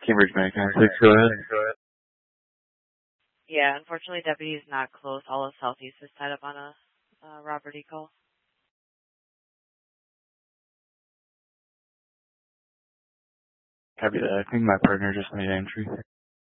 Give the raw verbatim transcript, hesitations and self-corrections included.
Cambridge Manhattan six, go ahead. Yeah, unfortunately, deputy is not close. All of Southeast is tied up on a uh, robbery call. Copy that. I think my partner just made entry.